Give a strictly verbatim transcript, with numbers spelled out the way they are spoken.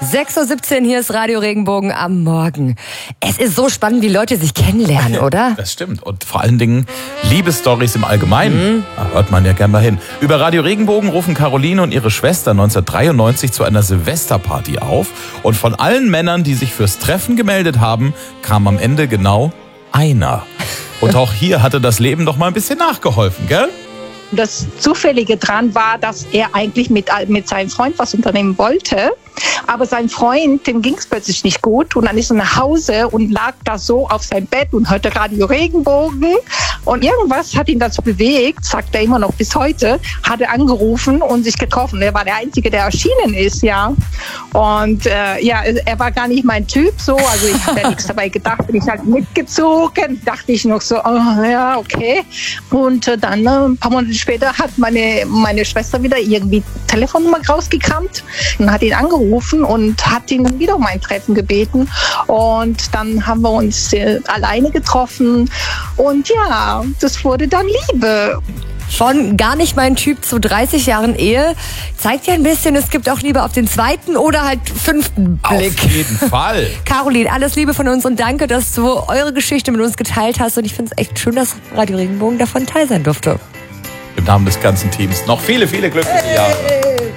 sechs Uhr siebzehn, hier ist Radio Regenbogen am Morgen. Es ist so spannend, wie Leute sich kennenlernen, oder? Das stimmt. Und vor allen Dingen Liebesstories im Allgemeinen. Mhm. Da hört man ja gern mal hin. Über Radio Regenbogen rufen Caroline und ihre Schwester neunzehnhundertdreiundneunzig zu einer Silvesterparty auf. Und von allen Männern, die sich fürs Treffen gemeldet haben, kam am Ende genau einer. Und auch hier hatte das Leben doch mal ein bisschen nachgeholfen, gell? Das Zufällige dran war, dass er eigentlich mit, mit seinem Freund was unternehmen wollte. Aber sein Freund, dem ging es plötzlich nicht gut. Und dann ist er nach Hause und lag da so auf seinem Bett und hörte Radio Regenbogen. Und irgendwas hat ihn dazu bewegt, sagt er immer noch bis heute, hat er angerufen und sich getroffen. Er war der Einzige, der erschienen ist, ja. Und äh, ja, er war gar nicht mein Typ so. Also ich habe ja nichts dabei gedacht. Bin ich halt mitgezogen. Dachte ich noch so, oh, ja, okay. Und äh, dann äh, ein paar Monate später hat meine, meine Schwester wieder irgendwie Telefonnummer rausgekramt und hat ihn angerufen und hat ihn dann wieder um ein Treffen gebeten. Und dann haben wir uns äh, alleine getroffen. Und ja, das wurde dann Liebe. Von gar nicht mein Typ zu dreißig Jahren Ehe zeigt ja ein bisschen, es gibt auch Liebe auf den zweiten oder halt fünften Blick. Auf jeden Fall. Caroline, alles Liebe von uns und danke, dass du eure Geschichte mit uns geteilt hast. Und ich finde es echt schön, dass Radio Regenbogen davon teil sein durfte. Im Namen des ganzen Teams noch viele, viele glückliche Jahre.